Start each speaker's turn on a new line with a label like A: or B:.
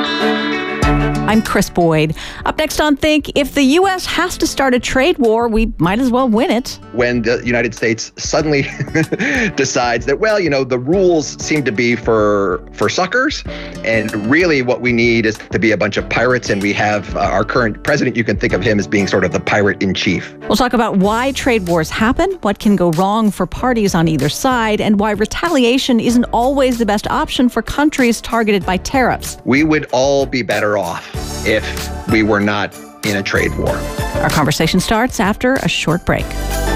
A: I'm Chris Boyd. Up next on Think, if the U.S. has to start a trade war, we might as well win it.
B: When the United States suddenly decides that, well, the rules seem to be for suckers, and really what we need is to be a bunch of pirates, and we have our current president, you can think of him as being sort of the pirate in chief.
A: We'll talk about why trade wars happen, what can go wrong for parties on either side, and why retaliation isn't always the best option for countries targeted by tariffs.
B: We would all be better off if we were not in a trade war.
A: Our conversation starts after a short break.